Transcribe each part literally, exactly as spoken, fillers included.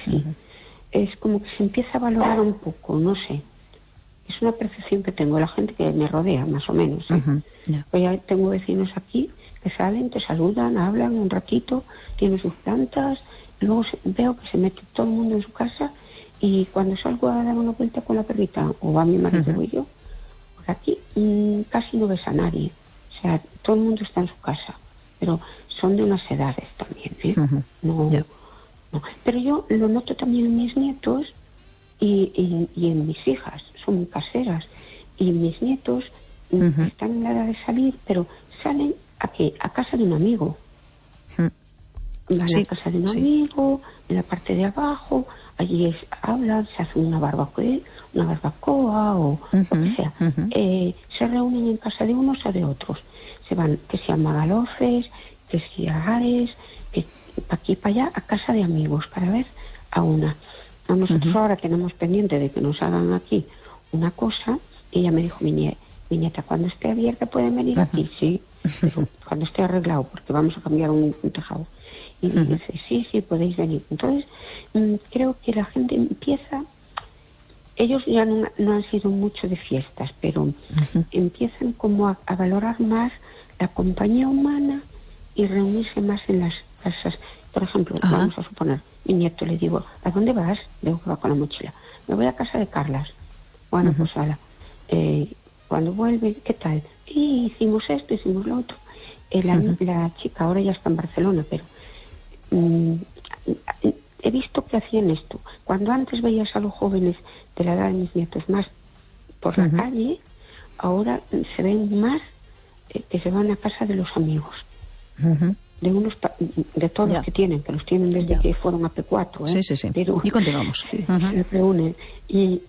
así. Uh-huh. Es como que se empieza a valorar un poco, no sé. Es una percepción que tengo, la gente que me rodea, más o menos. ¿eh? Uh-huh. Yeah. Pues ya tengo vecinos aquí que salen, te saludan, hablan un ratito, tienen sus plantas, y luego se, veo que se mete todo el mundo en su casa, y cuando salgo a dar una vuelta con la perrita, o va mi marido uh-huh. o yo, por aquí mmm, casi no ves a nadie. O sea, todo el mundo está en su casa, pero son de unas edades también, ¿eh? Uh-huh. No, yeah. no. Pero yo lo noto también en mis nietos y, y, y en mis hijas, son muy caseras, y mis nietos uh-huh. están en la edad de salir, pero salen a qué, a casa de un amigo. Uh-huh. Van sí, a casa de un sí. amigo, en la parte de abajo, allí es, hablan, se hacen una barbacoa, una barbacoa o uh-huh, lo que sea. Uh-huh. Eh, se reúnen en casa de unos o de otros. Se van, que sea a Magalofes, que sea a Ares, que para aquí y para allá, a casa de amigos, para ver a una. A nosotros uh-huh. ahora tenemos pendiente de que nos hagan aquí una cosa, y ella me dijo, mi, nie- mi nieta, cuando esté abierta pueden venir uh-huh. aquí, sí, pero cuando esté arreglado, porque vamos a cambiar un, un tejado. Y uh-huh. dice, sí, sí, podéis venir. Entonces, mmm, creo que la gente empieza, ellos ya no, no han sido mucho de fiestas, pero uh-huh. empiezan como a, a valorar más la compañía humana y reunirse más en las casas. Por ejemplo, uh-huh. vamos a suponer, mi nieto le digo, ¿a dónde vas? Le digo que va con la mochila. Me voy a casa de Carlas. Bueno, uh-huh. pues ala, eh, cuando vuelve, ¿qué tal? Y hicimos esto, hicimos lo otro. Eh, la, uh-huh. la chica ahora ya está en Barcelona, pero he visto que hacían esto. Cuando antes veías a los jóvenes de la edad de mis nietos más por uh-huh. la calle, ahora se ven más eh, que se van a casa de los amigos. Uh-huh. De unos pa- de todos ya. Los que tienen, que los tienen desde ya. Que fueron a P cuatro. ¿eh? Sí, sí, sí. Pero, y continuamos. Uh-huh. Se reúnen y,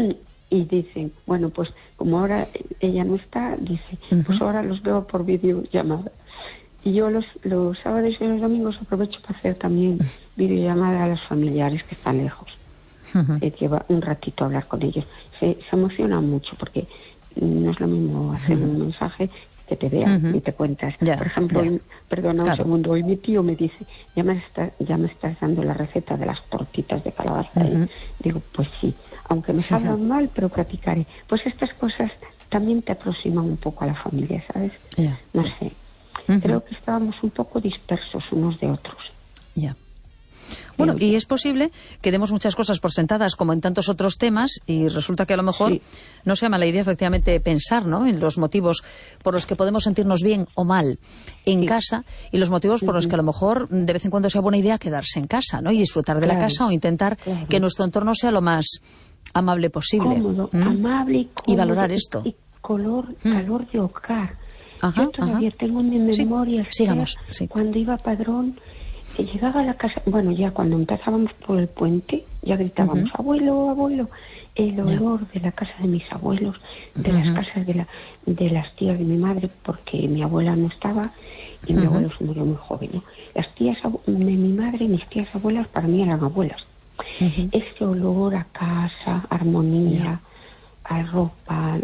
y dicen, bueno, pues como ahora ella no está, dice, uh-huh. pues ahora los veo por videollamada. Y yo los, los sábados y los domingos aprovecho para hacer también videollamada a los familiares que están lejos. Uh-huh. Eh, que va un ratito a hablar con ellos. Se, se emocionan mucho porque no es lo mismo hacer uh-huh. un mensaje que te vean uh-huh. y te cuentas. Yeah, Por ejemplo, yeah. hoy, perdona claro. un segundo, hoy mi tío me dice, ya me, está, ya me estás dando la receta de las tortitas de calabaza. Uh-huh. ¿eh? Digo, pues sí, aunque me salgan uh-huh. mal, pero practicaré. Pues estas cosas también te aproximan un poco a la familia, ¿sabes? Yeah. No sé. Uh-huh. Creo que estábamos un poco dispersos unos de otros. Ya. Yeah. Bueno, y es posible que demos muchas cosas por sentadas como en tantos otros temas y resulta que a lo mejor sí. no sea mala idea efectivamente pensar, ¿no?, en los motivos por los que podemos sentirnos bien o mal en sí. casa y los motivos por uh-huh. los que a lo mejor de vez en cuando sea buena idea quedarse en casa, ¿no?, y disfrutar de claro. la casa o intentar claro. que nuestro entorno sea lo más amable posible. Cómodo, ¿Mm? amable y, cómodo, y valorar esto. Y color, ¿Mm? calor de hogar. Ajá, Yo todavía ajá. tengo en mi memoria sí. Sigamos, sí. cuando iba a Padrón, llegaba a la casa, bueno, ya cuando empezábamos por el puente, ya gritábamos, uh-huh. abuelo, abuelo, el olor yeah. de la casa de mis abuelos, de uh-huh. las casas de, la, de las tías de mi madre, porque mi abuela no estaba y uh-huh. mi abuelo se murió muy joven, ¿no? Las tías de mi madre, mis tías abuelas, para mí eran abuelas. Uh-huh. Ese olor a casa, armonía, yeah. a ropa,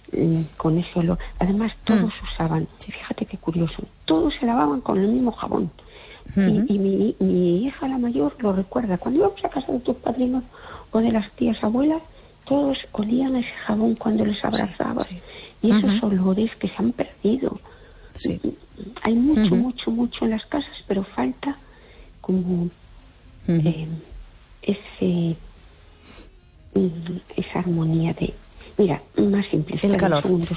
con ese olor. Además, todos uh-huh. usaban, fíjate qué curioso, todos se lavaban con el mismo jabón. Uh-huh. Y, y mi, mi hija la mayor lo recuerda. Cuando íbamos a casa de tus padrinos o de las tías abuelas, todos olían ese jabón cuando les abrazabas. Sí, sí. Y esos uh-huh. olores que se han perdido. Sí. Hay mucho, uh-huh. mucho, mucho en las casas, pero falta como uh-huh. eh, ese esa armonía de... Mira, más simple. El calor.